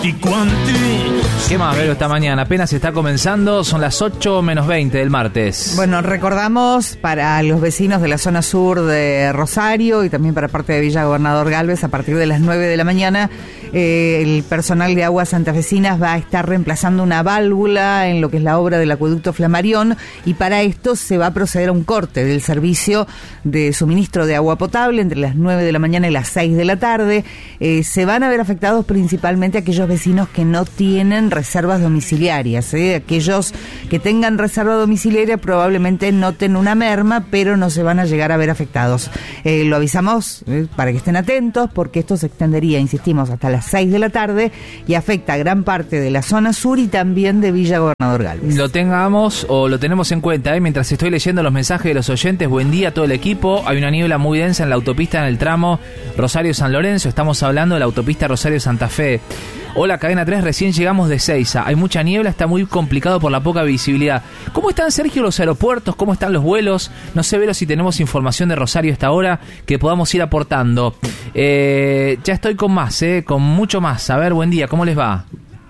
¿Qué más, Vero, esta mañana? Apenas está comenzando, son las 8 menos 20 del martes. Bueno, recordamos para los vecinos de la zona sur de Rosario y también para parte de Villa Gobernador Galvez, a partir de las 9 de la mañana, el personal de Aguas Santafesinas va a estar reemplazando una válvula en lo que es la obra del acueducto Flamarión, y para esto se va a proceder a un corte del servicio de suministro de agua potable entre las 9 de la mañana y las 6 de la tarde. Se van a ver afectados principalmente aquellos vecinos que no tienen reservas domiciliarias. Aquellos que tengan reserva domiciliaria probablemente noten una merma, pero no se van a llegar a ver afectados. Lo avisamos para que estén atentos, porque esto se extendería, insistimos, hasta las 6 de la tarde y afecta a gran parte de la zona sur y también de Villa Gobernador Galvez. Lo tenemos en cuenta, mientras estoy leyendo los mensajes de los oyentes. Buen día a todo el equipo. Hay una niebla muy densa en la autopista en el tramo Rosario-San Lorenzo. Estamos hablando de la autopista Rosario-Santa Fe. Hola, Cadena 3, recién llegamos de Seiza. Hay mucha niebla, está muy complicado por la poca visibilidad. ¿Cómo están, Sergio, los aeropuertos? ¿Cómo están los vuelos? No sé, Vero, si tenemos información de Rosario a esta hora que podamos ir aportando. Ya estoy con más, con mucho más. A ver, buen día, ¿cómo les va?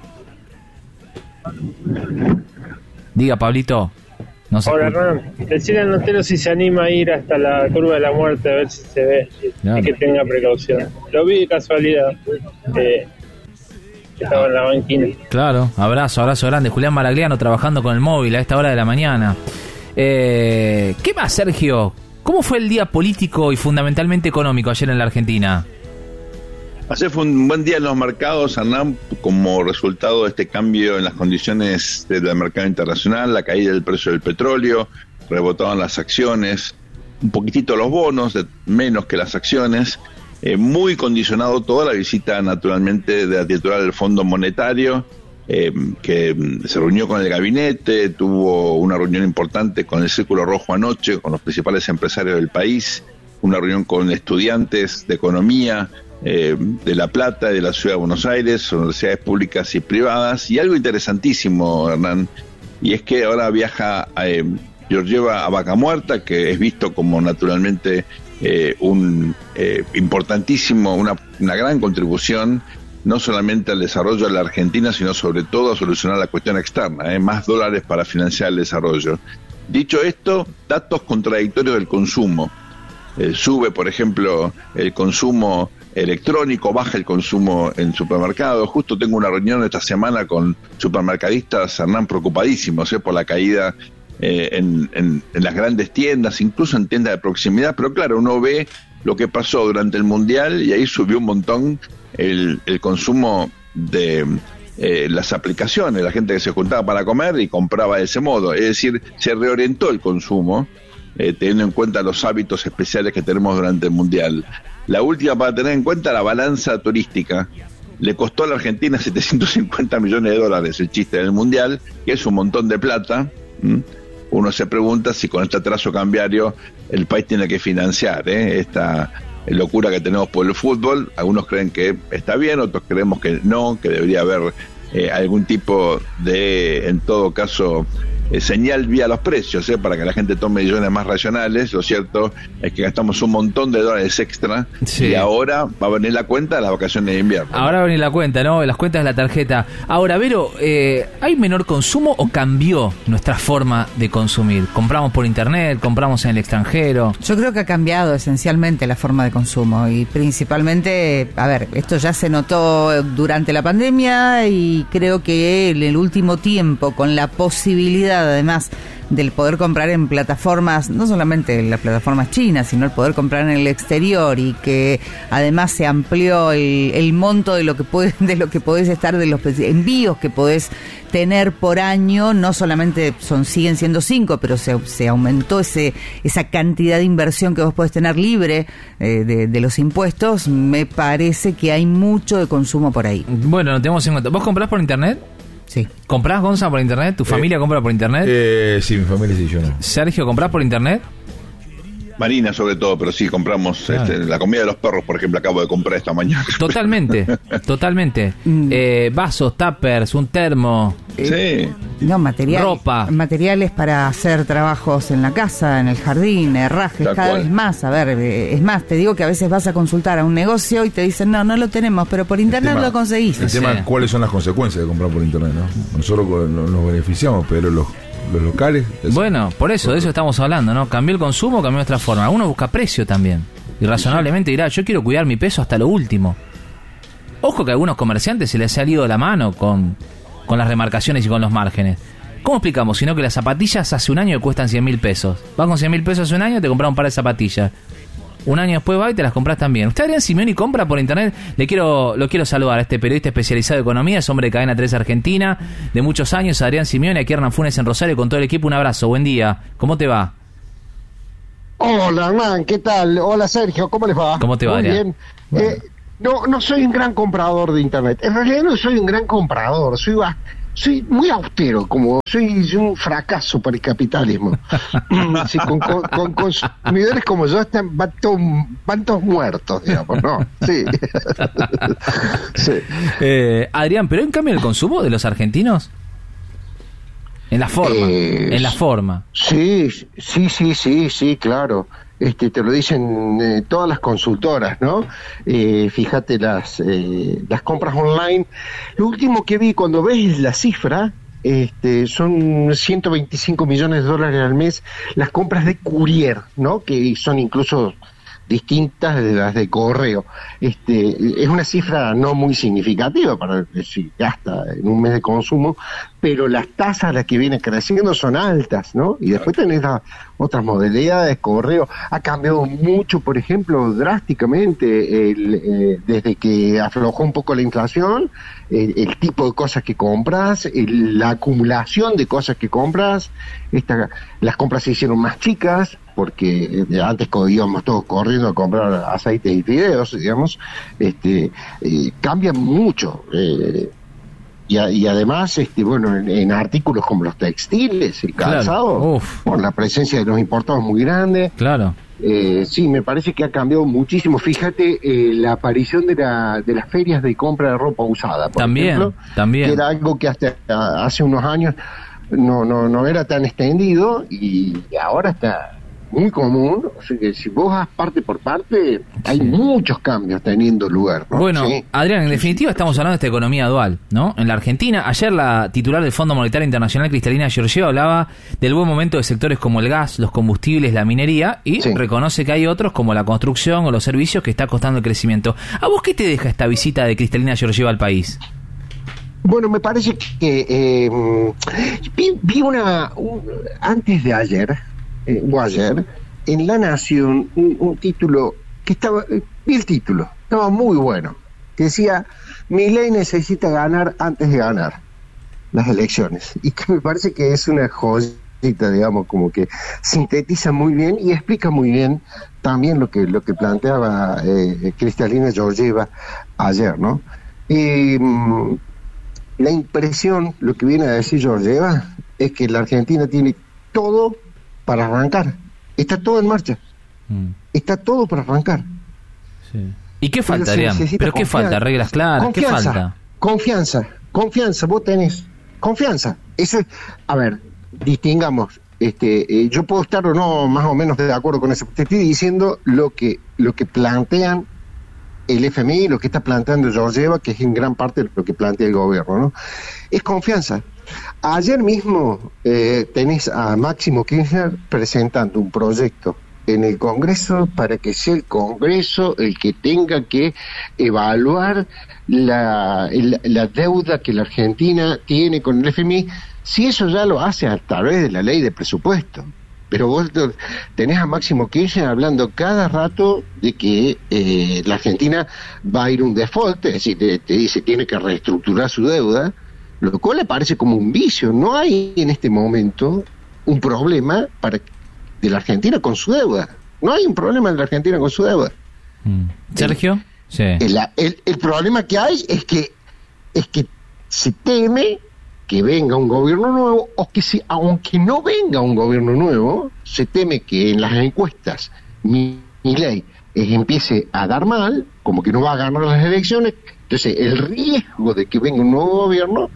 Diga, Pablito. No sé. Hola, Hernán. Decirle al notero si se anima a ir hasta la curva de la muerte, a ver si se ve, y que tenga precaución. Lo vi de casualidad. Estaba en la banquina. Claro, abrazo grande. Julián Maragliano trabajando con el móvil a esta hora de la mañana. ¿Qué más, Sergio? ¿Cómo fue el día político y fundamentalmente económico ayer en la Argentina? Ayer fue un buen día en los mercados, Hernán, como resultado de este cambio en las condiciones del mercado internacional, la caída del precio del petróleo, rebotaban las acciones, un poquitito los bonos, menos que las acciones. Muy condicionado toda la visita, naturalmente, de la titular del Fondo Monetario, que se reunió con el gabinete, tuvo una reunión importante con el Círculo Rojo anoche, con los principales empresarios del país, una reunión con estudiantes de economía de La Plata, de la Ciudad de Buenos Aires, universidades públicas y privadas, y algo interesantísimo, Hernán, y es que ahora viaja Georgieva a Vaca Muerta, que es visto como naturalmente importantísimo, una gran contribución, no solamente al desarrollo de la Argentina, sino sobre todo a solucionar la cuestión externa, más dólares para financiar el desarrollo. Dicho esto, datos contradictorios del consumo. Sube, por ejemplo, el consumo electrónico, baja el consumo en supermercados. Justo tengo una reunión esta semana con supermercadistas, Hernán, preocupadísimos por la caída en las grandes tiendas, incluso en tiendas de proximidad, pero claro, uno ve lo que pasó durante el Mundial y ahí subió un montón el consumo de las aplicaciones, la gente que se juntaba para comer y compraba de ese modo, es decir, se reorientó el consumo, teniendo en cuenta los hábitos especiales que tenemos durante el Mundial. La última para tener en cuenta, la balanza turística. Le costó a la Argentina 750 millones de dólares el chiste del Mundial, que es un montón de plata. Uno se pregunta si con este atraso cambiario el país tiene que financiar esta locura que tenemos por el fútbol. Algunos creen que está bien, otros creemos que no, que debería haber algún tipo de, en todo caso, señal vía los precios, para que la gente tome decisiones más racionales. Lo cierto es que gastamos un montón de dólares extra, sí, y ahora va a venir la cuenta de las vacaciones de invierno. Ahora va a venir la cuenta, ¿no? Las cuentas de la tarjeta. Ahora, Vero, ¿hay menor consumo o cambió nuestra forma de consumir? ¿Compramos por internet? ¿Compramos en el extranjero? Yo creo que ha cambiado esencialmente la forma de consumo y principalmente, esto ya se notó durante la pandemia y creo que en el último tiempo, con la posibilidad además del poder comprar en plataformas, no solamente en las plataformas chinas, sino el poder comprar en el exterior, y que además se amplió el monto de lo que podés estar, de los envíos que podés tener por año. No solamente siguen siendo 5, pero se aumentó esa cantidad de inversión que vos podés tener libre de los impuestos. Me parece que hay mucho de consumo por ahí. Bueno, lo tenemos en cuenta. ¿Vos comprás por internet? Sí. ¿Comprás, Gonza, por internet? ¿Tu familia compra por internet? Sí, mi familia sí, yo no. Sergio, ¿comprás por internet? Marina sobre todo, pero sí compramos la comida de los perros, por ejemplo, acabo de comprar esta mañana. Totalmente. Vasos, tuppers, un termo. Sí. No, ropa. Materiales para hacer trabajos en la casa, en el jardín, herrajes, cada vez más. A ver, es más, te digo que a veces vas a consultar a un negocio y te dicen, no lo tenemos, pero por internet lo conseguís. El tema es cuáles son las consecuencias de comprar por internet, ¿no? Nosotros nos beneficiamos, pero los locales... Bueno, por eso, de eso estamos hablando, ¿no? Cambió el consumo, cambió nuestra forma. Uno busca precio también. Y razonablemente dirá, yo quiero cuidar mi peso hasta lo último. Ojo que a algunos comerciantes se les ha ido la mano con las remarcaciones y con los márgenes. ¿Cómo explicamos? Sino que las zapatillas hace un año cuestan 100.000 pesos. Vas con 100.000 pesos hace un año, te compras un par de zapatillas. Un año después va y te las compras también. Usted, Adrián Simeoni, compra por internet. Lo quiero saludar a este periodista especializado en economía, es hombre de Cadena 3 Argentina, de muchos años, Adrián Simeoni, aquí Hernán Funes en Rosario, con todo el equipo. Un abrazo, buen día. ¿Cómo te va? Hola, Hernán, ¿qué tal? Hola, Sergio, ¿cómo les va? ¿Cómo te va, Muy Adrián? Bien. No soy un gran comprador de internet. En realidad no soy un gran comprador. Soy muy austero, como soy un fracaso para el capitalismo. Sí, con consumidores como yo van todos muertos, digamos, ¿no? Sí. Sí. Adrián, ¿pero en cambio el consumo de los argentinos? En la forma. Sí, claro. Te lo dicen todas las consultoras, ¿no? Fíjate las compras online. Lo último que vi, cuando ves la cifra, son 125 millones de dólares al mes las compras de courier, ¿no? Que son incluso distintas de las de correo. Es una cifra no muy significativa para lo que se gasta en un mes de consumo, pero las tasas a las que viene creciendo son altas, ¿no? Y después tenés otras modalidades, correo. Ha cambiado mucho, por ejemplo, drásticamente, desde que aflojó un poco la inflación, el tipo de cosas que compras, la acumulación de cosas que compras. Las compras se hicieron más chicas, porque antes íbamos todos corriendo a comprar aceites y fideos, digamos. Cambia mucho. Y además, en artículos como los textiles, el calzado, por la presencia de los importados muy grande. Claro. Sí, me parece que ha cambiado muchísimo. Fíjate, la aparición de las ferias de compra de ropa usada, por ejemplo, que era algo que hasta hace unos años no era tan extendido, y ahora está muy común. O sea que si vos vas parte por parte, hay muchos cambios teniendo lugar, ¿no? Bueno, sí. Adrián, en definitiva estamos hablando de esta economía dual, ¿no? En la Argentina, ayer la titular del Fondo Monetario Internacional, Cristalina Georgieva, hablaba del buen momento de sectores como el gas, los combustibles, la minería, y reconoce que hay otros como la construcción o los servicios que está costando el crecimiento. ¿A vos qué te deja esta visita de Cristalina Georgieva al país? Bueno, me parece que vi antes de ayer, o ayer, en La Nación, un título que vi el título, estaba muy bueno, que decía: Milei necesita ganar antes de ganar las elecciones, y que me parece que es una joyita, digamos, como que sintetiza muy bien y explica muy bien también lo que planteaba Cristalina Georgieva ayer, ¿no? La impresión, lo que viene a decir Georgieva, es que la Argentina tiene todo para arrancar. Está todo en marcha. Está todo para arrancar. Sí. ¿Y qué falta, Adrián? ¿Pero qué falta? ¿Reglas claras? ¿Qué falta? Confianza. Vos tenés confianza. Eso es, a ver, distingamos. Yo puedo estar o no más o menos de acuerdo con eso. Te estoy diciendo lo que plantean el FMI, lo que está planteando Georgieva, que es en gran parte lo que plantea el gobierno, ¿no? Es confianza. Ayer mismo tenés a Máximo Kirchner presentando un proyecto en el Congreso para que sea el Congreso el que tenga que evaluar la deuda que la Argentina tiene con el FMI, si eso ya lo hace a través de la ley de presupuesto. Pero vos tenés a Máximo Kirchner hablando cada rato de que la Argentina va a ir un default, es decir, te dice tiene que reestructurar su deuda, lo cual le parece como un vicio. No hay en este momento un problema de la Argentina con su deuda. No hay un problema de la Argentina con su deuda. ¿Sergio? Sí. El problema que hay es que se teme que venga un gobierno nuevo, o que aunque no venga un gobierno nuevo, se teme que en las encuestas Milei empiece a dar mal, como que no va a ganar las elecciones. Entonces el riesgo de que venga un nuevo gobierno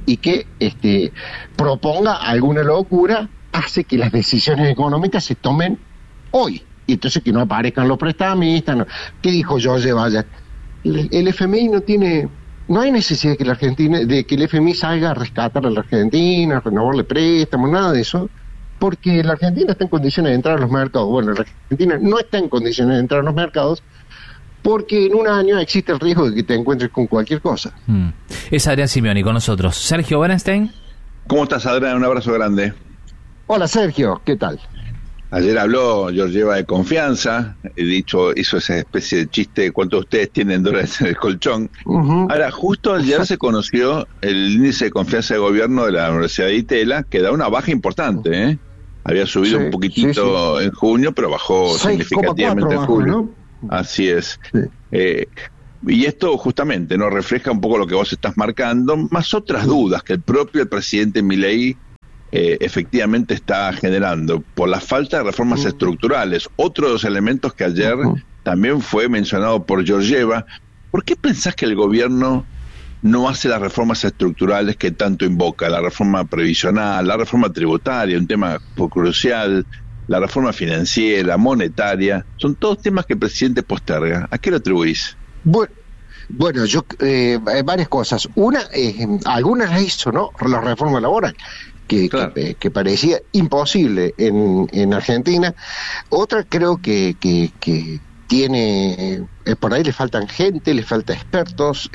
y que proponga alguna locura, hace que las decisiones económicas se tomen hoy, y entonces que no aparezcan los prestamistas. No. ¿Qué dijo Jorge Vaya? El FMI no hay necesidad de que el FMI salga a rescatar a la Argentina, a renovarle préstamos, nada de eso, porque la Argentina está en condiciones de entrar a los mercados. Bueno, la Argentina no está en condiciones de entrar a los mercados porque en un año existe el riesgo de que te encuentres con cualquier cosa. Es Adrián Simioni con nosotros. Sergio Bernstein. ¿Cómo estás, Adrián? Un abrazo grande. Hola, Sergio, ¿qué tal? Ayer habló Georgieva de confianza, hizo esa especie de chiste, ¿cuántos de ustedes tienen dólares en el colchón? Ahora, justo ayer se conoció el índice de confianza de gobierno de la Universidad de Itela, que da una baja importante, ¿eh? Había subido un poquitito en junio, pero bajó significativamente en julio. ¿No? Así es. Sí. Y esto justamente nos refleja un poco lo que vos estás marcando, más otras dudas que el presidente Milei efectivamente está generando por la falta de reformas estructurales. Otro de los elementos que ayer también fue mencionado por Georgieva. ¿Por qué pensás que el gobierno no hace las reformas estructurales que tanto invoca? La reforma previsional, la reforma tributaria, un tema crucial, la reforma financiera, monetaria, son todos temas que el presidente posterga. ¿A qué lo atribuís? Bueno, yo varias cosas. Una, algunas las hizo, ¿no? La reforma laboral. Que parecía imposible en Argentina. Otra creo que tiene, por ahí le faltan gente, le falta expertos,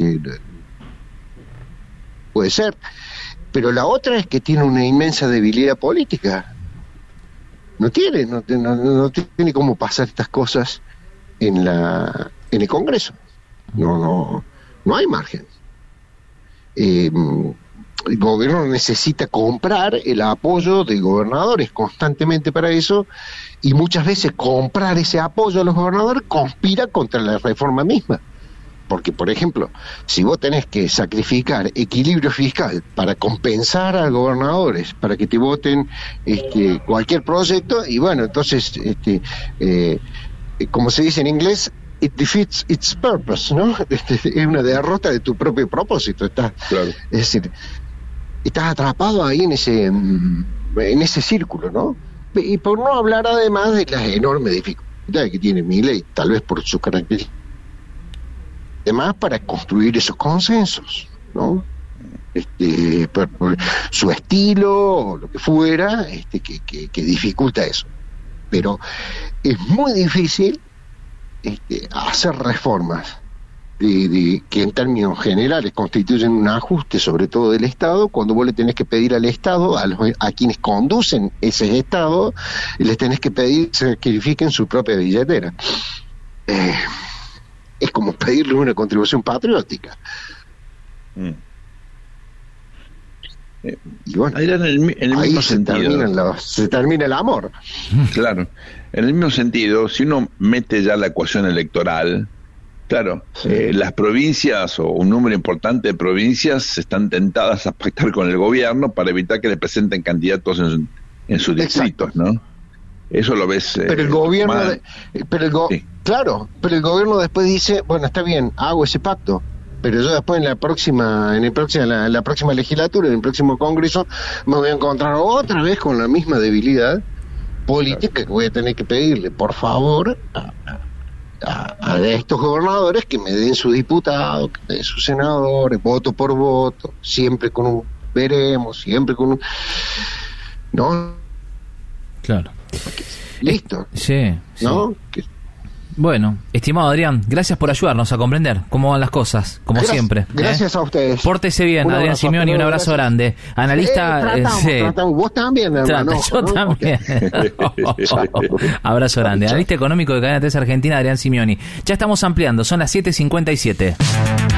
puede ser, pero la otra es que tiene una inmensa debilidad política. No tiene cómo pasar estas cosas en el Congreso. No hay margen. El gobierno necesita comprar el apoyo de gobernadores constantemente para eso, y muchas veces comprar ese apoyo a los gobernadores conspira contra la reforma misma. Porque, por ejemplo, si vos tenés que sacrificar equilibrio fiscal para compensar a gobernadores, para que te voten cualquier proyecto, y bueno, entonces, como se dice en inglés, it defeats its purpose, ¿no? Es una derrota de tu propio propósito. Es decir, estás atrapado ahí en ese círculo, ¿no? Y por no hablar además de las enormes dificultades que tiene Milei, tal vez por su característica, además para construir esos consensos, ¿no? Por su estilo o lo que fuera, que dificulta eso. Pero es muy difícil hacer reformas que en términos generales constituyen un ajuste sobre todo del Estado, cuando vos le tenés que pedir al Estado, a quienes conducen ese Estado, les tenés que pedir que sacrifiquen su propia billetera. Es como pedirle una contribución patriótica. Y bueno, en el mismo sentido se termina el amor. Claro, en el mismo sentido, si uno mete ya la ecuación electoral, claro, las provincias o un número importante de provincias están tentadas a pactar con el gobierno para evitar que le presenten candidatos en sus distritos, ¿no? Eso lo ves. Pero el gobierno, claro, pero el gobierno después dice, bueno, está bien, hago ese pacto, pero yo después en la próxima legislatura, en el próximo Congreso, me voy a encontrar otra vez con la misma debilidad política que voy a tener que pedirle, por favor, a estos gobernadores que me den su diputado, que me den sus senadores, voto por voto, siempre con un veremos, siempre con un... ¿No? Claro. Listo. Sí. ¿No? Bueno, estimado Adrián, gracias por ayudarnos a comprender cómo van las cosas, como siempre. Gracias a ustedes. Pórtese bien, Adrián Simioni, un abrazo grande. Analista... Tratamos. Vos también, hermano. Yo también. Abrazo grande. Analista económico de Cadena 3 Argentina, Adrián Simioni. Ya estamos ampliando, son las 7:57.